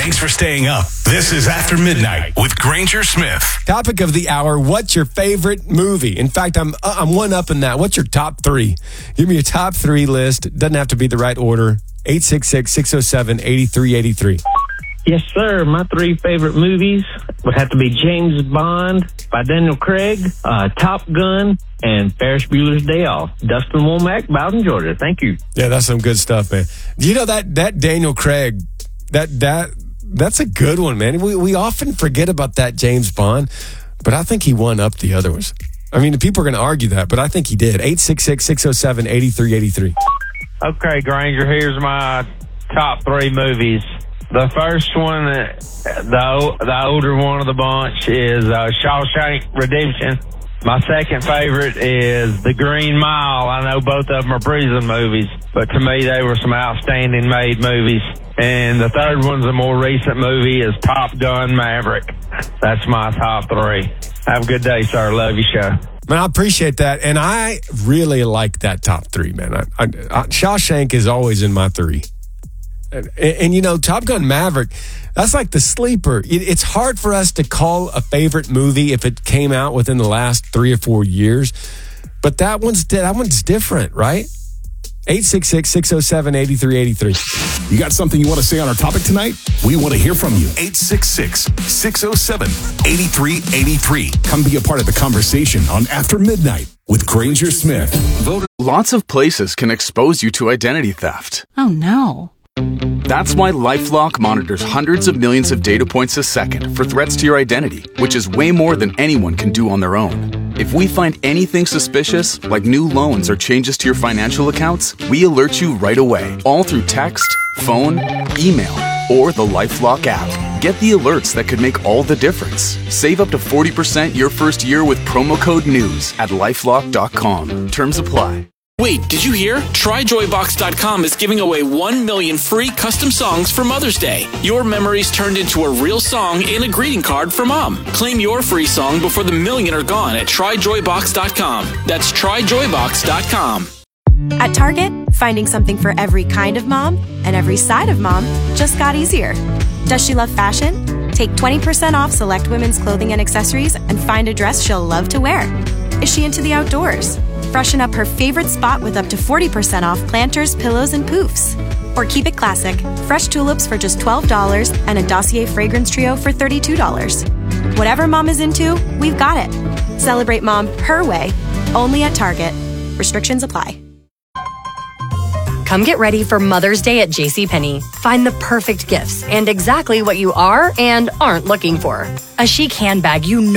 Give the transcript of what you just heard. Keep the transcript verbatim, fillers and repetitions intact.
Thanks for staying up. This is After Midnight with Granger Smith. Topic of the hour, what's your favorite movie? In fact, I'm I'm one up in that. What's your top three? Give me your top three list. It doesn't have to be the right order. eight six six, six oh seven, eight three eight three. Yes, sir. My three favorite movies would have to be James Bond by Daniel Craig, uh, Top Gun, and Ferris Bueller's Day Off. Dustin Womack, Bowden, Georgia. Thank you. Yeah, that's some good stuff, man. You know, that that Daniel Craig, that that that's a good one, man. We we often forget about that James Bond, but I think he won up the other ones. I mean, people are going to argue that, but I think he did. eight six six, six oh seven, eight three eight three. Okay, Granger, here's my top three movies. The first one, the the older one of the bunch, is uh, Shawshank Redemption. My second favorite is The Green Mile. I know both of them are prison movies, but to me they were some outstanding made movies. And the third one's a more recent movie, is Top Gun Maverick. That's my top three. Have a good day, sir. Love your show. Man, I appreciate that, and I really like that top three, man. I, I, I, Shawshank is always in my three. And, and, you know, Top Gun Maverick, that's like the sleeper. It, it's hard for us to call a favorite movie if it came out within the last three or four years. But that one's that one's different, right? eight six six, six oh seven, eight three eight three. You got something you want to say on our topic tonight? We want to hear from you. eight six six, six oh seven, eight three eight three. Come be a part of the conversation on After Midnight with Granger Smith. Vote. Lots of places can expose you to identity theft. Oh, no. That's why LifeLock monitors hundreds of millions of data points a second for threats to your identity, which is way more than anyone can do on their own. If we find anything suspicious, like new loans or changes to your financial accounts, we alert you right away, all through text, phone, email, or the LifeLock app. Get the alerts that could make all the difference. Save up to forty percent your first year with promo code NEWS at lifelock dot com. Terms apply. Wait, did you hear? Try Joy Box dot com is giving away one million free custom songs for Mother's Day. Your memories turned into a real song and a greeting card for Mom. Claim your free song before the million are gone at Try Joy Box dot com. That's Try Joy Box dot com. At Target, finding something for every kind of mom and every side of mom just got easier. Does she love fashion? Take twenty percent off select women's clothing and accessories and find a dress she'll love to wear. Is she into the outdoors? Freshen up her favorite spot with up to forty percent off planters, pillows, and poofs. Or keep it classic. Fresh tulips for just twelve dollars and a Dossier fragrance trio for thirty-two dollars. Whatever mom is into, we've got it. Celebrate mom her way, only at Target. Restrictions apply. Come get ready for Mother's Day at JCPenney. Find the perfect gifts and exactly what you are and aren't looking for. A chic handbag you know